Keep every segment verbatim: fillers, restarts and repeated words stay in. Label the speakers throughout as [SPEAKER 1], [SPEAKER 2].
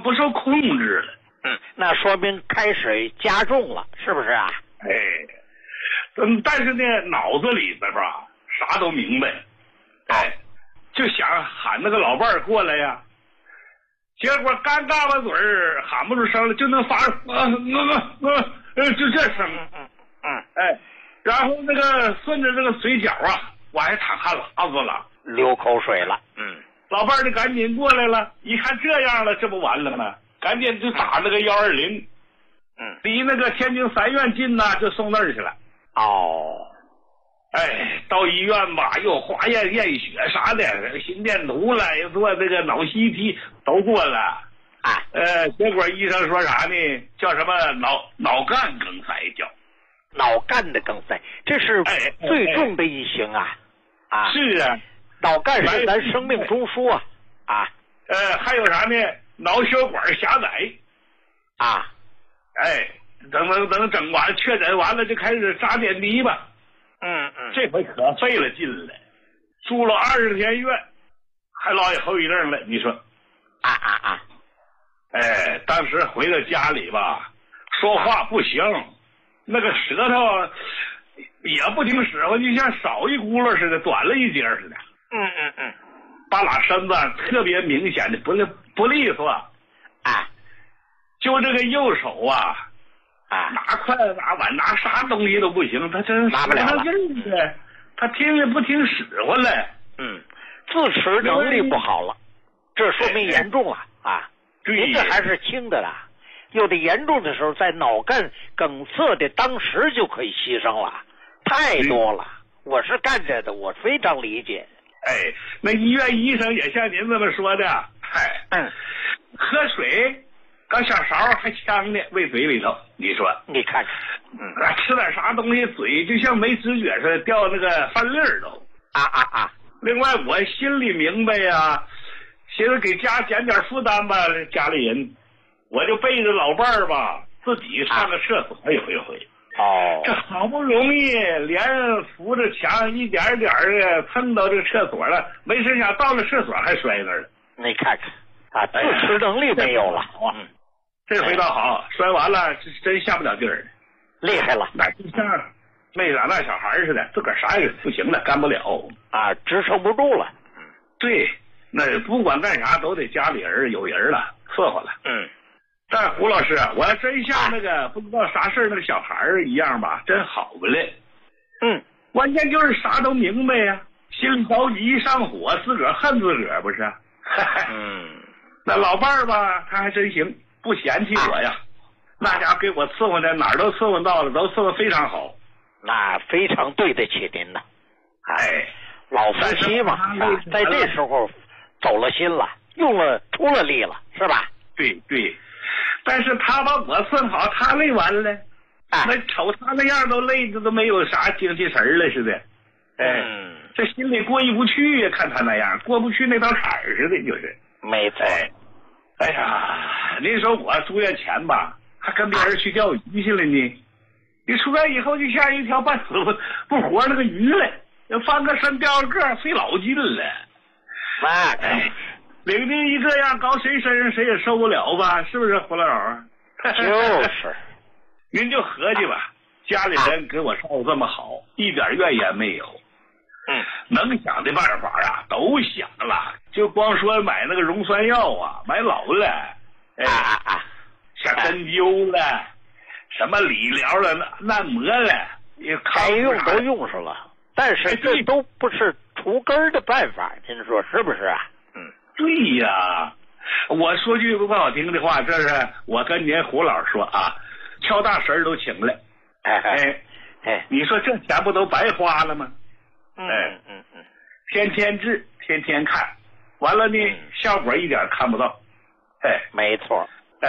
[SPEAKER 1] 不受控制了。
[SPEAKER 2] 嗯，那说明开水加重了，是不是啊？
[SPEAKER 1] 哎，嗯，但是呢，脑子里边吧啥都明白，哎，就想喊那个老伴儿过来呀。结果刚嘎巴嘴儿喊不出声了，就能发啊啊啊呃就这声，
[SPEAKER 2] 嗯嗯嗯，
[SPEAKER 1] 哎，然后那个顺着这个嘴角啊，我还淌汗喇子了，
[SPEAKER 2] 流口水了。嗯，
[SPEAKER 1] 老伴儿就赶紧过来了，一看这样了，这不完了吗？赶紧就打那个幺二零，
[SPEAKER 2] 嗯，
[SPEAKER 1] 离那个天津三院近呐，就送那儿去了。
[SPEAKER 2] 哦，
[SPEAKER 1] 哎，到医院吧，又化验验血啥的，心电图了，又做这个脑 C T 都做了。
[SPEAKER 2] 啊，
[SPEAKER 1] 呃，结果医生说啥呢？叫什么脑脑干梗塞叫。
[SPEAKER 2] 脑干的梗塞，这是最重的一型啊！
[SPEAKER 1] 哎哎、啊，是啊，
[SPEAKER 2] 脑干是咱生命中枢啊！啊，
[SPEAKER 1] 呃，还有啥呢？脑血管狭窄。
[SPEAKER 2] 啊，
[SPEAKER 1] 哎，等等等整完确诊完了，就开始扎点滴吧。
[SPEAKER 2] 嗯嗯，
[SPEAKER 1] 这回可费了劲了，住了二十天院，还落下后遗症了。你说？
[SPEAKER 2] 啊啊啊！
[SPEAKER 1] 哎，当时回到家里吧，说话不行，那个舌头也不听使唤，就像少一轱辘似的，短了一截似的。
[SPEAKER 2] 嗯嗯嗯，
[SPEAKER 1] 把拉身子特别明显的不利不利索。
[SPEAKER 2] 啊，
[SPEAKER 1] 就这个右手啊，
[SPEAKER 2] 啊，
[SPEAKER 1] 拿筷子拿碗拿啥东西都不行，他真
[SPEAKER 2] 拿不了了。
[SPEAKER 1] 嗯，他听也不听使唤了。
[SPEAKER 2] 嗯，自持能力不好了，这说明严重了啊。您这还是轻的啦，有的严重的时候，在脑干梗塞的当时就可以牺牲了，太多了。嗯、我是干这的，我非常理解。
[SPEAKER 1] 哎，那医院医生也像您这么说的，哎，
[SPEAKER 2] 嗯，
[SPEAKER 1] 喝水，搞小勺还呛呢，喂嘴里头，你说，
[SPEAKER 2] 你看看，
[SPEAKER 1] 嗯，啊，吃点啥东西，嘴就像没知觉似的，掉那个饭粒儿都。
[SPEAKER 2] 啊啊啊！
[SPEAKER 1] 另外，我心里明白呀、啊。寻思给家减点负担吧，家里人，我就背着老伴儿吧，自己上个厕所一回回。
[SPEAKER 2] 哦，
[SPEAKER 1] 这好不容易连扶着墙一点点的蹭到这个厕所了，没成想到了厕所还摔那儿了。
[SPEAKER 2] 你看看啊，自持能力没有了。
[SPEAKER 1] 嗯，这回倒好，摔完了真下不了地儿，
[SPEAKER 2] 厉害了。
[SPEAKER 1] 那就像没长大小孩似的，自个儿啥也不行了，干不了
[SPEAKER 2] 啊，支撑不住了。
[SPEAKER 1] 对。那不管干啥都得家里人有人了，伺候了。
[SPEAKER 2] 嗯，
[SPEAKER 1] 但胡老师，我要真像那个不知道啥事那个小孩一样吧，真好不嘞。
[SPEAKER 2] 嗯，
[SPEAKER 1] 关键就是啥都明白呀，心里着急上火，自个儿恨自个儿不是？
[SPEAKER 2] 嗯，
[SPEAKER 1] 那老伴儿吧，他还真行，不嫌弃我呀。啊、那家给我伺候的哪儿都伺候到了，都伺候非常好。
[SPEAKER 2] 那非常对得起您呐。
[SPEAKER 1] 哎，
[SPEAKER 2] 老夫妻嘛，在这时候。走了心了，用了出了力了，是吧？
[SPEAKER 1] 对对，但是他把我伺好，他累完了，
[SPEAKER 2] 啊、
[SPEAKER 1] 那瞅他那样都累的都没有啥精气神了似的，哎，
[SPEAKER 2] 嗯、
[SPEAKER 1] 这心里过意不去呀，看他那样过不去那道坎儿似的，就是。
[SPEAKER 2] 没错。
[SPEAKER 1] 哎，哎呀，那时候我住院前吧，还跟别人去钓鱼去了呢，你出院以后就像一条半死不活那个鱼了，要翻个身掉个个费老劲了。
[SPEAKER 2] 那
[SPEAKER 1] 哎，领地一个样，搞谁身上谁也受不了吧？是不是胡老老？
[SPEAKER 2] 就是，
[SPEAKER 1] 您就合计吧，家里人给我照顾这么好，一点怨言没有。
[SPEAKER 2] 嗯，
[SPEAKER 1] 能想的办法啊，都想了，就光说买那个溶栓药啊，买老了，哎，
[SPEAKER 2] 啊啊
[SPEAKER 1] 像针灸了，什么理疗了、按摩了，
[SPEAKER 2] 该用都用上了，但是这都不是除根的办法，您说是不是啊？
[SPEAKER 1] 嗯，对呀，我说句不好听的话，这是我跟您胡老说啊，敲大神都请来，
[SPEAKER 2] 哎
[SPEAKER 1] 哎
[SPEAKER 2] 哎，
[SPEAKER 1] 你说这钱不都白花了吗？
[SPEAKER 2] 嗯嗯嗯，
[SPEAKER 1] 天天治，天天看，完了呢，嗯、效果一点看不到，哎，
[SPEAKER 2] 没错，
[SPEAKER 1] 哎，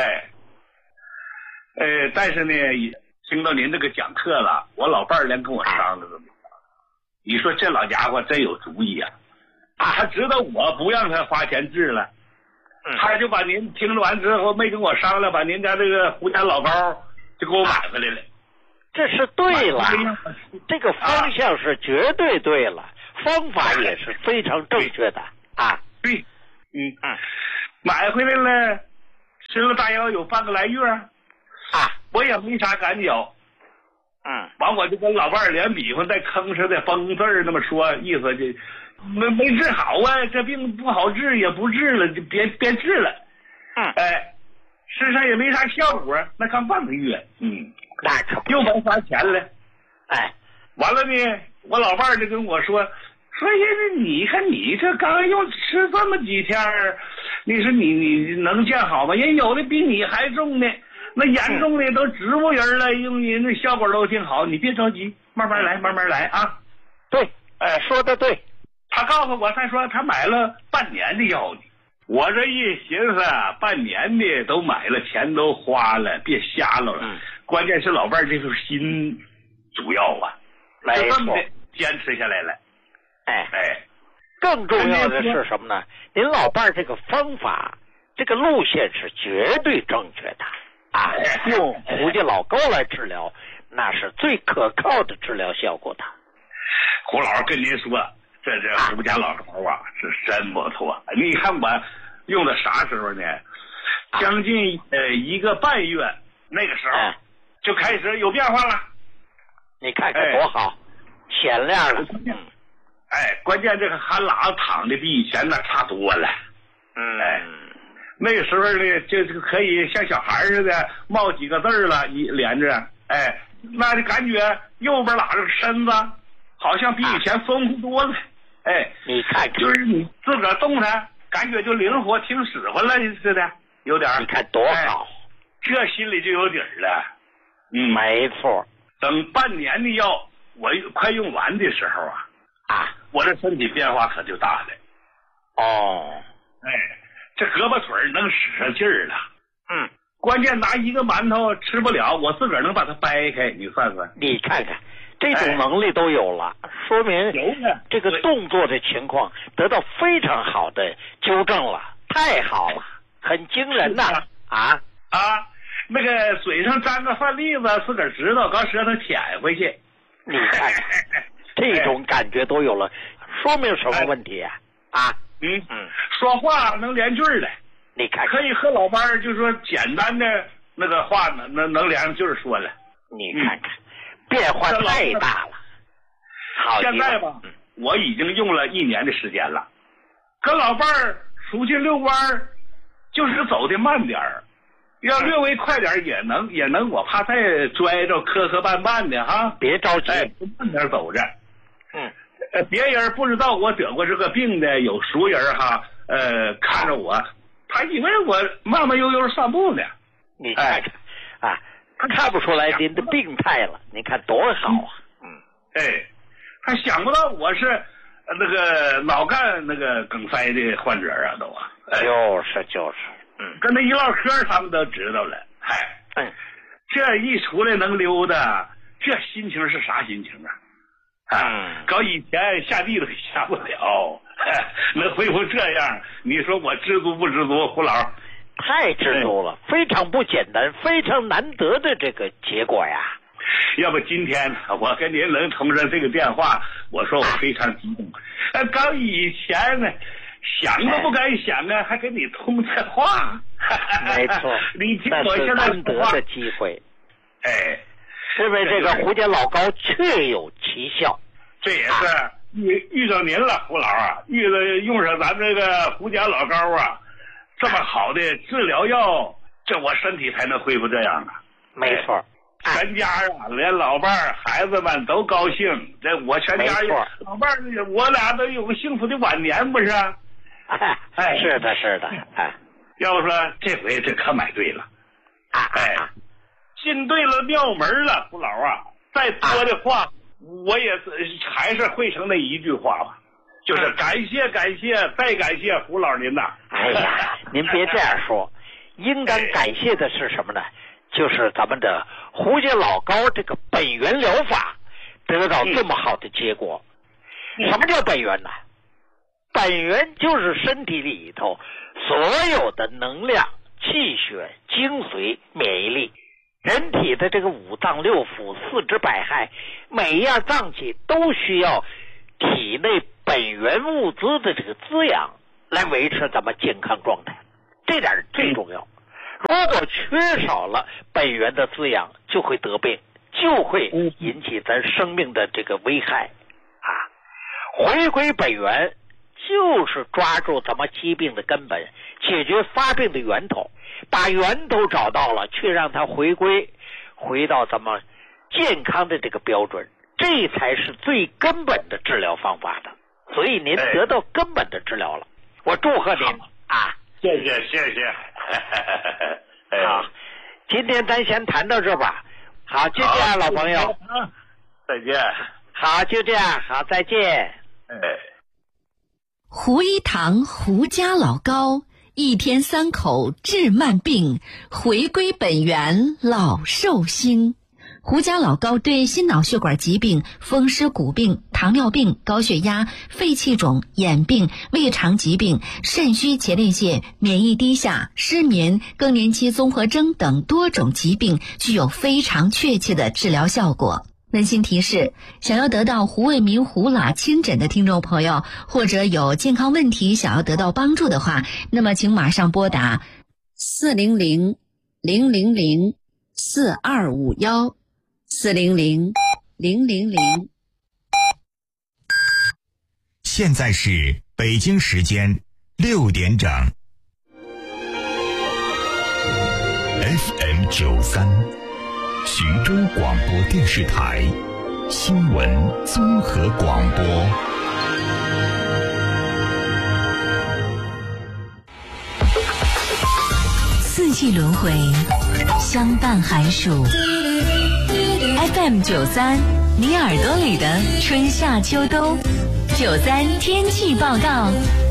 [SPEAKER 1] 呃，但是呢，听到您这个讲课了，我老伴儿连跟我商量都没商量。你说这老家伙真有主意啊！啊，他知道我不让他花钱治了，
[SPEAKER 2] 嗯、
[SPEAKER 1] 他就把您听了完之后没跟我商量，把您家这个胡家老高就给我买回来了。
[SPEAKER 2] 这是对了，这个方向是绝对对了，啊、方法也是非常正确的啊。
[SPEAKER 1] 对，嗯嗯，买回来了，实吃了大药有半个来月啊，我也没啥感觉。
[SPEAKER 2] 嗯，
[SPEAKER 1] 完我就跟老伴儿连比划带吭哧的崩字儿那么说，意思就没没治好啊，这病不好治也不治了，就别别治了。
[SPEAKER 2] 嗯，
[SPEAKER 1] 哎，身上也没啥效果，那刚半个月，嗯，
[SPEAKER 2] 那可
[SPEAKER 1] 又白花钱了。
[SPEAKER 2] 哎，
[SPEAKER 1] 完了呢，我老伴儿就跟我说说呀，你看你这刚用吃这么几天，你说你你能见好吗？人有的比你还重呢。那严重的都植物人了，用你那效果都挺好，你别着急，慢慢来，慢慢来啊。
[SPEAKER 2] 对，哎，说的对。
[SPEAKER 1] 他告诉我，他说他买了半年的药呢。我这一寻思，半年的都买了，钱都花了，别瞎了了。嗯、关键是老伴儿这份心主要啊，就这么的坚持下来了。
[SPEAKER 2] 哎
[SPEAKER 1] 哎，
[SPEAKER 2] 更重要的是什么呢？您老伴儿这个方法，这个路线是绝对正确的。啊，用胡家老高来治疗，那是最可靠的治疗效果的。
[SPEAKER 1] 胡老师跟您说，这这胡家老高啊是真不错。你看我用的啥时候呢？将近呃一个半月，那个时候、哎、就开始有变化了。
[SPEAKER 2] 你看看多好，显、哎、亮了。嗯，
[SPEAKER 1] 哎，关键这个韩喇躺的比以前那差多了。
[SPEAKER 2] 嗯。
[SPEAKER 1] 哎，那个时候呢，就就可以像小孩似的冒几个字了，一连着，哎，那就感觉右边拉着身子，好像比以前丰富多了。哎，
[SPEAKER 2] 你看，
[SPEAKER 1] 就是你自个儿动弹，感觉就灵活，挺使唤了似的，有点。
[SPEAKER 2] 你看多好，
[SPEAKER 1] 哎、这心里就有底儿了。
[SPEAKER 2] 嗯，没错。
[SPEAKER 1] 等半年的药我快用完的时候啊，
[SPEAKER 2] 啊，
[SPEAKER 1] 我这身体变化可就大了。
[SPEAKER 2] 哦，
[SPEAKER 1] 哎。这胳膊腿能使上劲儿了，
[SPEAKER 2] 嗯，
[SPEAKER 1] 关键拿一个馒头吃不了，我自个儿能把它掰开，你算算。
[SPEAKER 2] 你看看，这种能力都有了，哎、说明这个动作的情况得到非常好的纠正了，太好了，很惊人呐！啊
[SPEAKER 1] 啊，那个嘴上沾个饭粒子，自个儿知道，搞舌头舔回去。
[SPEAKER 2] 你看看，这种感觉都有了，说明什么问题啊？
[SPEAKER 1] 哎、啊？嗯嗯，说话能连句儿的，
[SPEAKER 2] 你看
[SPEAKER 1] 可以和老伴儿就说简单的那个话能能能连句儿说了。
[SPEAKER 2] 你看看，嗯、变化太大了。好，
[SPEAKER 1] 现在吧，嗯、我已经用了一年的时间了，跟老伴儿出去遛弯儿，就是走的慢点儿，要略微快点也能也能，我怕再拽着磕磕绊绊的哈。
[SPEAKER 2] 别着急，
[SPEAKER 1] 哎，慢点走着。
[SPEAKER 2] 嗯。
[SPEAKER 1] 呃，别人不知道我得过这个病的，有熟人哈，呃，看着我，他以为我慢慢悠悠散步呢。
[SPEAKER 2] 你看看，哎、啊，他看不出来您的病态了，你看多好啊！
[SPEAKER 1] 嗯，哎，他想不到我是那个脑干那个梗塞的患者啊，都啊。
[SPEAKER 2] 哎、就是就是，
[SPEAKER 1] 嗯，跟他一唠嗑，他们都知道了。哎，
[SPEAKER 2] 嗯，
[SPEAKER 1] 这一出来能溜达，这心情是啥心情啊？啊，搞以前下地都下不了，能恢复这样，你说我知足不知足？胡老
[SPEAKER 2] 太知足了，非常不简单，非常难得的这个结果呀。
[SPEAKER 1] 要不今天我跟您能通上这个电话，我说我非常激动。呃，搞以前呢，想都不敢想啊，还跟你通这话。
[SPEAKER 2] 没错，
[SPEAKER 1] 你听我现在
[SPEAKER 2] 难得的机会。
[SPEAKER 1] 哎。
[SPEAKER 2] 因为这个胡家老高确有奇效，
[SPEAKER 1] 这也是遇遇到您了，胡老啊，遇到用上咱这个胡家老高啊，这么好的治疗药，这我身体才能恢复这样啊。
[SPEAKER 2] 没错，
[SPEAKER 1] 全家啊，连老伴儿、孩子们都高兴。这我全家老伴儿，我俩都有个幸福的晚年，不是？
[SPEAKER 2] 哎，是的，是的，哎，
[SPEAKER 1] 要不说这回这可买对了，
[SPEAKER 2] 啊，
[SPEAKER 1] 哎。进对了庙门了，胡老啊！再多的话，啊、我也还是会成那一句话吧，就是感谢感谢再感谢胡老您呐！
[SPEAKER 2] 哎呀，您别这样说，应当感谢的是什么呢？就是咱们的胡家老高这个本源疗法得到这么好的结果。嗯、什么叫本源呢？本源就是身体里头所有的能量、气血、精髓、免疫力。人体的这个五脏六腑、四肢百骸，每一样脏器都需要体内本源物资的这个滋养，来维持咱们健康状态，这点最重要。 如果缺少了本源的滋养，就会得病，就会引起咱生命的这个危害啊！回归本源就是抓住咱们疾病的根本，解决发病的源头，把源头找到了，却让它回归回到咱们健康的这个标准，这才是最根本的治疗方法的。所以您得到根本的治疗了，我祝贺您啊！
[SPEAKER 1] 谢谢谢谢。
[SPEAKER 2] 好，今天咱先谈到这吧。好，就这样，老朋友。
[SPEAKER 1] 再见。
[SPEAKER 2] 好，就这样，好，再见。
[SPEAKER 1] 哎。
[SPEAKER 3] 胡一堂胡家老高，一天三口治慢病，回归本源老寿星。胡家老高对心脑血管疾病、风湿骨病、糖尿病、高血压、肺气肿、眼病、胃肠疾病、肾虚前列腺、免疫低下、失眠、更年期综合征等多种疾病具有非常确切的治疗效果。温馨提示，想要得到胡卫民胡老亲诊的听众朋友，或者有健康问题想要得到帮助的话，那么请马上拨打四零零零零零四二五幺四零零零零零。
[SPEAKER 4] 现在是北京时间六点整。F M 九三，徐州广播电视台新闻综合广播。
[SPEAKER 3] 四季轮回，相伴寒暑。F M 九三，你耳朵里的春夏秋冬。九三天气报告，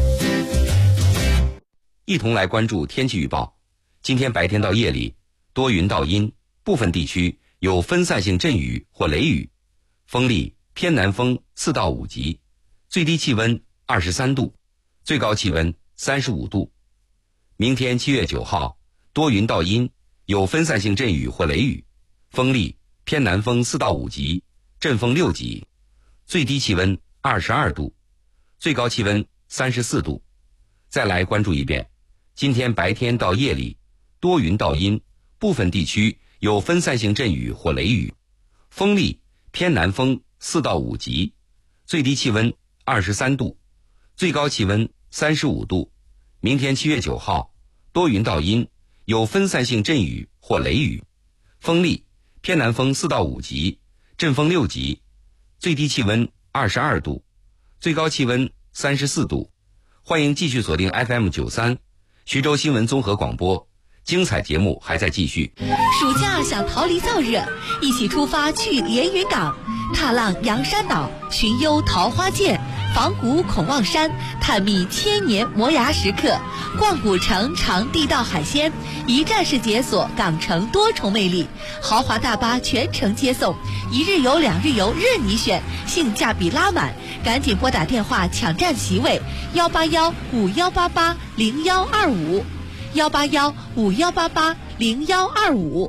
[SPEAKER 5] 一同来关注天气预报。今天白天到夜里，多云到阴，部分地区有分散性阵雨或雷雨，风力偏南风四到五级，最低气温二十三度，最高气温三十五度。明天七月九号，多云到阴，有分散性阵雨或雷雨，风力偏南风四到五级，阵风六级，最低气温二十二度，最高气温三十四度。再来关注一遍，今天白天到夜里，多云到阴，部分地区有分散性阵雨或雷雨，风力偏南风四到五级，最低气温二十三度，最高气温三十五度。明天七月九号，多云到阴，有分散性阵雨或雷雨，风力偏南风四到五级，阵风六级，最低气温二十二度，最高气温三十四度。欢迎继续锁定 F M 九三，徐州新闻综合广播，精彩节目还在继续。
[SPEAKER 3] 暑假想逃离燥热，一起出发去连云港，踏浪阳山岛，寻幽桃花涧，访古孔望山，探秘千年磨牙石刻，逛古城尝地道海鲜，一站式解锁港城多重魅力，豪华大巴全程接送，一日游两日游任你选，性价比拉满，赶紧拨打电话抢占席位，幺八幺五幺八八零幺二五，幺八幺五幺八八零幺二五。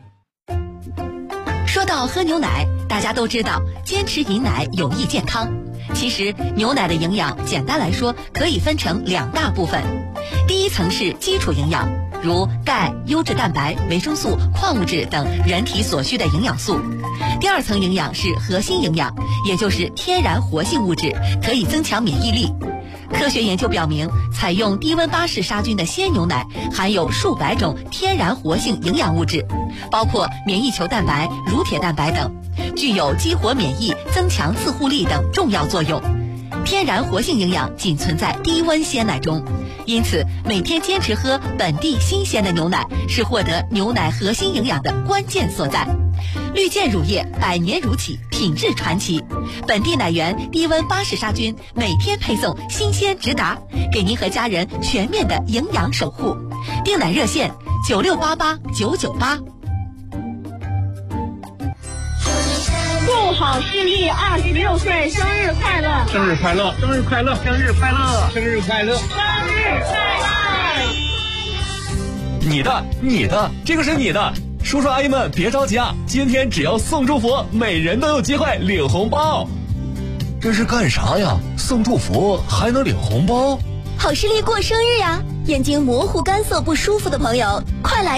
[SPEAKER 3] 说到喝牛奶，大家都知道坚持饮奶有益健康。其实牛奶的营养简单来说可以分成两大部分，第一层是基础营养，如钙、优质蛋白、维生素、矿物质等人体所需的营养素。第二层营养是核心营养，也就是天然活性物质，可以增强免疫力。科学研究表明，采用低温巴氏杀菌的鲜牛奶含有数百种天然活性营养物质，包括免疫球蛋白、乳铁蛋白等，具有激活免疫、增强自护力等重要作用。天然活性营养仅存在低温鲜奶中，因此每天坚持喝本地新鲜的牛奶是获得牛奶核心营养的关键所在。绿箭乳业百年如起，品质传奇，本地奶源低温巴氏杀菌，每天配送新鲜直达，给您和家人全面的营养守护。订奶热线九六八八九九八。
[SPEAKER 6] 祝郝诗丽二十六岁生日快乐！
[SPEAKER 7] 生日快乐！生日快乐！生日快乐！生日快乐！
[SPEAKER 6] 生日快乐！
[SPEAKER 7] 你的，你的，这个是你的。叔叔阿姨们别着急啊，今天只要送祝福，每人都有机会领红包。
[SPEAKER 8] 这是干啥呀？送祝福还能领红包？
[SPEAKER 9] 郝诗丽过生日呀！
[SPEAKER 3] 眼睛模糊、干涩、不舒服的朋友，快来